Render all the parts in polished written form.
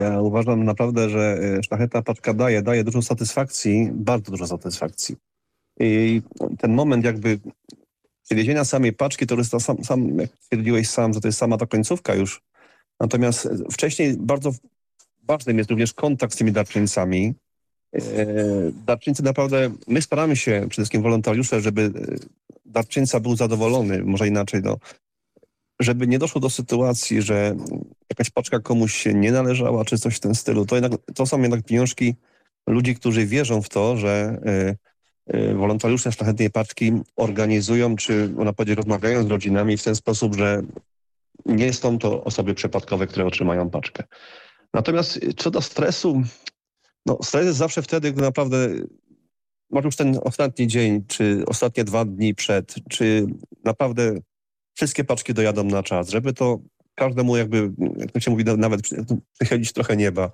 Ja uważam naprawdę, że szlachetna paczka daje dużo satysfakcji, bardzo dużo satysfakcji. I ten moment jakby przywiezienia samej paczki, to jest to jak stwierdziłeś sam, że to jest sama ta końcówka już. Natomiast wcześniej bardzo ważnym jest również kontakt z tymi darczyńcami. Darczyńcy naprawdę, my staramy się, przede wszystkim wolontariusze, żeby darczyńca był zadowolony, może inaczej, no, żeby nie doszło do sytuacji, że jakaś paczka komuś się nie należała, czy coś w tym stylu. To są jednak pieniążki ludzi, którzy wierzą w to, że wolontariusze Szlachetnej Paczki organizują, czy można powiedzieć, rozmawiają z rodzinami w ten sposób, że nie są to osoby przypadkowe, które otrzymają paczkę. Natomiast co do stresu, no stres jest zawsze wtedy, gdy naprawdę może już ten ostatni dzień, czy ostatnie 2 dni przed, czy naprawdę wszystkie paczki dojadą na czas, żeby to każdemu jakby, jak to się mówi, nawet przychylić trochę nieba.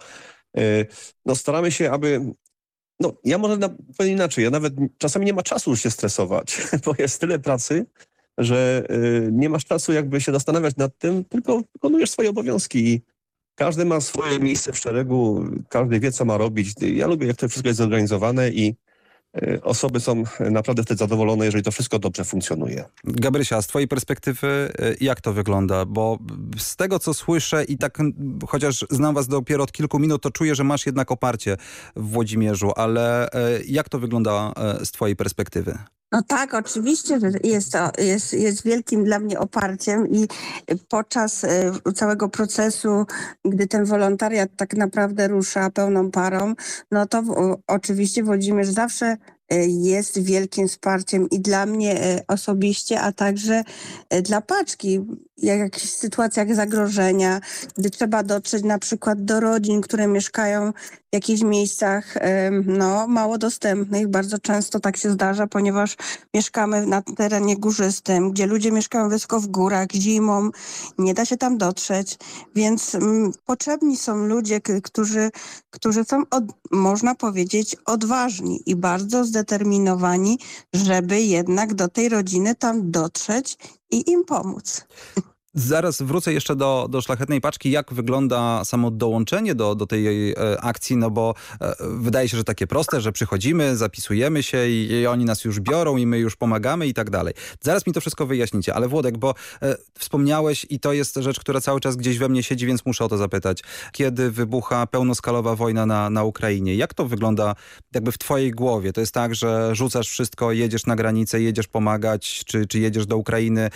No staramy się, aby... No ja może powiem inaczej, ja nawet czasami nie ma czasu już się stresować, bo jest tyle pracy, że nie masz czasu jakby się zastanawiać nad tym, tylko wykonujesz swoje obowiązki i każdy ma swoje miejsce w szeregu, każdy wie, co ma robić. Ja lubię, jak to wszystko jest zorganizowane i osoby są naprawdę wtedy zadowolone, jeżeli to wszystko dobrze funkcjonuje. Gabrysia, z twojej perspektywy jak to wygląda? Bo z tego, co słyszę i tak, chociaż znam was dopiero od kilku minut, to czuję, że masz jednak oparcie w Włodzimierzu, ale jak to wygląda z twojej perspektywy? No tak, oczywiście, że jest wielkim dla mnie oparciem i podczas całego procesu, gdy ten wolontariat tak naprawdę rusza pełną parą, no to oczywiście Włodzimierz zawsze jest wielkim wsparciem i dla mnie osobiście, a także dla paczki. W jakichś sytuacjach zagrożenia, gdy trzeba dotrzeć na przykład do rodzin, które mieszkają w jakichś miejscach no, mało dostępnych. Bardzo często tak się zdarza, ponieważ mieszkamy na terenie górzystym, gdzie ludzie mieszkają wysoko w górach, zimą, nie da się tam dotrzeć, więc potrzebni są ludzie, którzy są, można powiedzieć, odważni i bardzo zdeterminowani, żeby jednak do tej rodziny tam dotrzeć i im pomóc. Zaraz wrócę jeszcze do Szlachetnej Paczki. Jak wygląda samo dołączenie do tej akcji? No bo wydaje się, że takie proste, że przychodzimy, zapisujemy się i oni nas już biorą i my już pomagamy i tak dalej. Zaraz mi to wszystko wyjaśnicie. Ale Włodek, bo wspomniałeś i to jest rzecz, która cały czas gdzieś we mnie siedzi, więc muszę o to zapytać. Kiedy wybucha pełnoskalowa wojna na Ukrainie? Jak to wygląda jakby w twojej głowie? To jest tak, że rzucasz wszystko, jedziesz na granicę, jedziesz pomagać, czy jedziesz do Ukrainy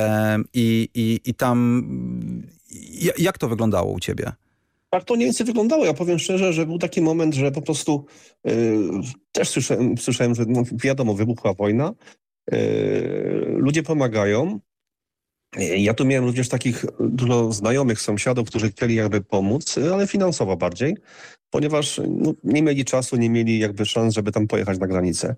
i tam... Jak to wyglądało u ciebie? Tak to mniej więcej wyglądało. Ja powiem szczerze, że był taki moment, że po prostu też słyszałem, że no, wiadomo, wybuchła wojna. Ludzie pomagają. Ja tu miałem również takich dużo znajomych sąsiadów, którzy chcieli jakby pomóc, ale finansowo bardziej, ponieważ no, nie mieli czasu, nie mieli jakby szans, żeby tam pojechać na granicę.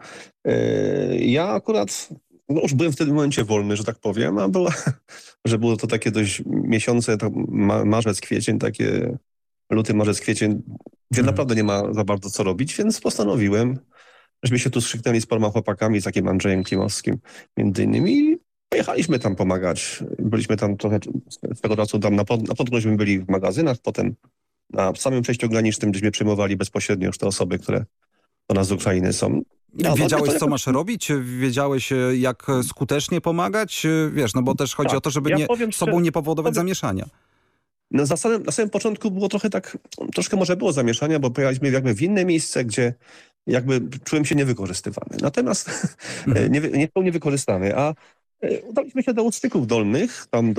Ja akurat... No już byłem w tym momencie wolny, że tak powiem, że było to takie dość miesiące, marzec, kwiecień, takie luty, marzec, kwiecień, gdzie naprawdę nie ma za bardzo co robić, więc postanowiłem, żeby się tu skrzyknęli z paroma chłopakami, z takim Andrzejem Klimowskim między innymi i pojechaliśmy tam pomagać. Byliśmy tam trochę swego czasu, tam na początku byli w magazynach, potem na samym przejściu granicznym, gdzieśmy przyjmowali bezpośrednio już te osoby, które do nas z Ukrainy są. Wiedziałeś, co masz robić? Wiedziałeś, jak skutecznie pomagać? Wiesz, no bo też chodzi o to, żeby sobą nie powodować zamieszania. No na samym początku było trochę tak, troszkę może było zamieszania, bo pojechaliśmy jakby w inne miejsce, gdzie jakby czułem się niewykorzystywany. Natomiast nie w pełni wykorzystany, a udaliśmy się do Ustrzyków Dolnych, tam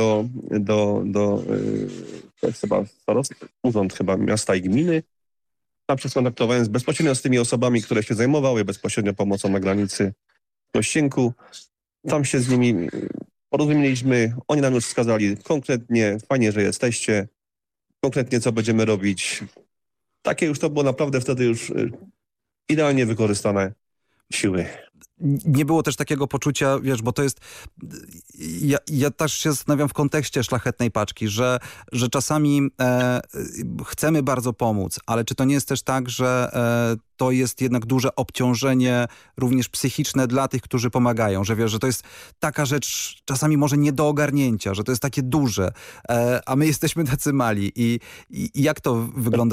to jest chyba urząd chyba miasta i gminy. Tam się skontaktowałem bezpośrednio z tymi osobami, które się zajmowały bezpośrednio pomocą na granicy w Kościenku. Tam się z nimi porozumieliśmy. Oni nam już wskazali konkretnie, fajnie, że jesteście, konkretnie co będziemy robić. Takie już to było naprawdę wtedy już idealnie wykorzystane siły. nie było też takiego poczucia, wiesz, bo to jest... Ja też się zastanawiam w kontekście Szlachetnej Paczki, że czasami chcemy bardzo pomóc, ale czy to nie jest też tak, że to jest jednak duże obciążenie również psychiczne dla tych, którzy pomagają, że wiesz, że to jest taka rzecz czasami może nie do ogarnięcia, że to jest takie duże, a my jesteśmy tacy mali i jak to wygląda